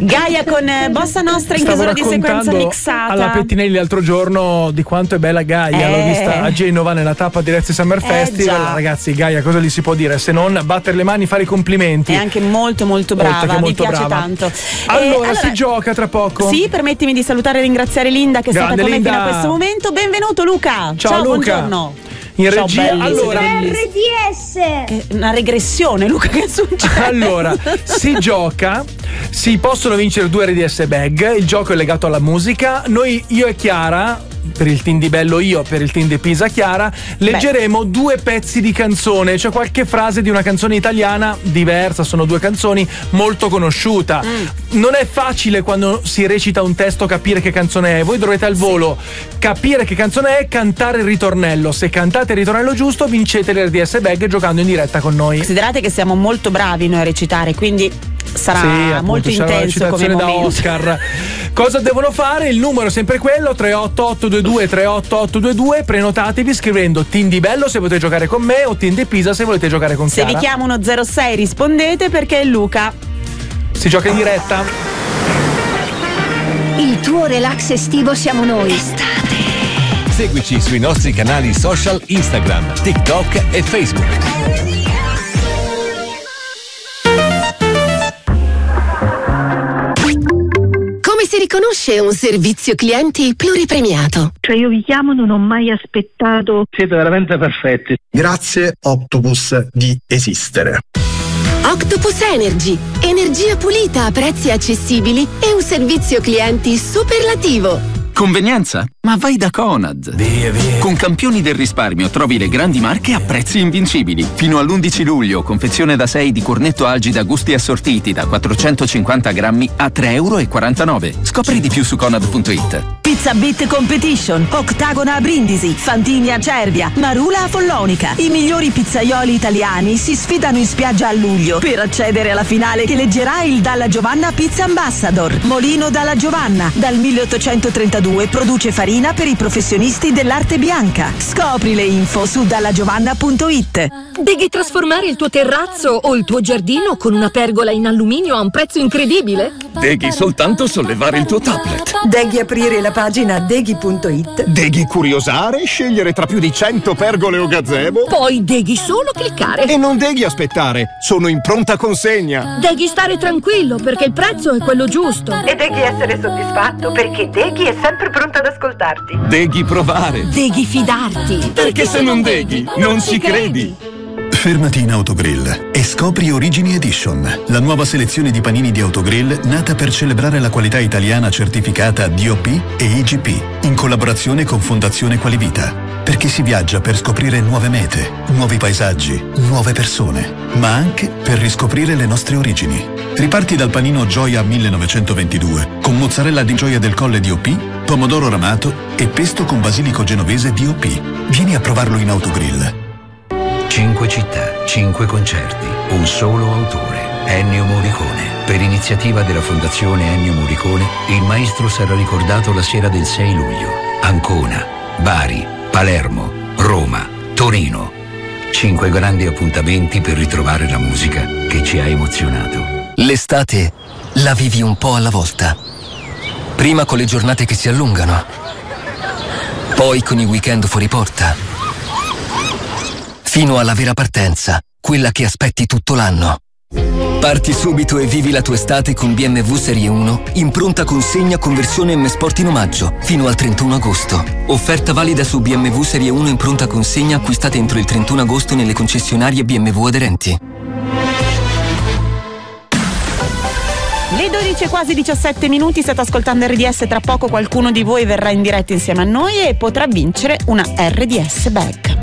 Gaia con Bossa Nostra in chiusura di sequenza mixata. Alla Pettinelli l'altro giorno di quanto è bella Gaia, l'ho vista a Genova nella tappa di Rezzi Summer Festival. Ragazzi, Gaia cosa gli si può dire se non battere le mani, fare i complimenti. È anche molto molto brava, mi piace tanto. Allora si gioca tra poco. Sì, permettimi di salutare e ringraziare Linda che è stata con me fino a questo momento. Benvenuto Luca. Ciao Luca. Buongiorno. In regia, allora RDS. Una regressione, Luca, che succede? Allora, si gioca, si possono vincere 2 RDS bag. Il gioco è legato alla musica. Io e Chiara, per il team di Bello per il team di Pisa Chiara, leggeremo 2 pezzi di canzone, cioè qualche frase di una canzone italiana diversa. Sono 2 canzoni molto conosciuta. Non è facile quando si recita un testo capire che canzone è. Voi dovrete al volo capire che canzone è, cantare il ritornello. Se cantate il ritornello giusto vincete l'RDS bag giocando in diretta con noi. Considerate che siamo molto bravi noi a recitare, quindi sarà molto intenso come momento. Da Oscar. Cosa devono fare? Il numero è sempre quello, 38822 38822. Prenotatevi scrivendo team di Bello se volete giocare con me o team di Pisa se volete giocare con Chiara. Se vi chiamo uno 06 rispondete perché è Luca. Si gioca in diretta. Il tuo relax estivo siamo noi. Seguici sui nostri canali social Instagram, TikTok e Facebook. Come si riconosce un servizio clienti pluripremiato? Cioè io vi chiamo, non ho mai aspettato. Siete veramente perfetti. Grazie Octopus di esistere. Octopus Energy, energia pulita a prezzi accessibili e un servizio clienti superlativo. Convenienza? Ma vai da Conad. Via. Con campioni del risparmio trovi le grandi marche a prezzi invincibili. Fino all'11 luglio, confezione da 6 di cornetto Algida gusti assortiti da 450 grammi a €3,49. Scopri di più su Conad.it. Pizza Beat Competition, Octagona a Brindisi, Fantini a Cervia, Marula a Follonica. I migliori pizzaioli italiani si sfidano in spiaggia a luglio per accedere alla finale che eleggerà il Dalla Giovanna Pizza Ambassador. Molino Dalla Giovanna, dal 1832 produce farina per i professionisti dell'arte bianca. Scopri le info su dallagiovanna.it. Devi trasformare il tuo terrazzo o il tuo giardino con una pergola in alluminio a un prezzo incredibile? Devi soltanto sollevare il tuo tablet. Devi aprire la pagina deghi.it. Devi curiosare, scegliere tra più di 100 pergole o gazebo. Poi devi solo cliccare. E non devi aspettare, sono in pronta consegna. Devi stare tranquillo perché il prezzo è quello giusto. E devi essere soddisfatto perché Deghi è sempre pronto ad ascoltarti. Devi provare. Devi fidarti. Perché se non Deghi, non ci credi. Fermati in Autogrill e scopri Origini Edition, la nuova selezione di panini di Autogrill nata per celebrare la qualità italiana certificata DOP e IGP, in collaborazione con Fondazione Qualivita. Perché si viaggia per scoprire nuove mete, nuovi paesaggi, nuove persone, ma anche per riscoprire le nostre origini. Riparti dal panino Gioia 1922, con mozzarella di Gioia del Colle DOP, pomodoro ramato e pesto con basilico genovese DOP. Vieni a provarlo in Autogrill. 5 città, 5 concerti, un solo autore, Ennio Morricone. Per iniziativa della Fondazione Ennio Morricone, il maestro sarà ricordato la sera del 6 luglio. Ancona, Bari, Palermo, Roma, Torino. 5 grandi appuntamenti per ritrovare la musica che ci ha emozionato. L'estate la vivi un po' alla volta. Prima con le giornate che si allungano, poi con i weekend fuori porta, fino alla vera partenza, quella che aspetti tutto l'anno. Parti subito e vivi la tua estate con BMW Serie 1 in pronta consegna con versione M Sport in omaggio fino al 31 agosto. Offerta valida su BMW Serie 1 in pronta consegna acquistate entro il 31 agosto nelle concessionarie BMW aderenti. Le 12 e quasi 17 minuti, state ascoltando RDS, tra poco qualcuno di voi verrà in diretta insieme a noi e potrà vincere una RDS bag.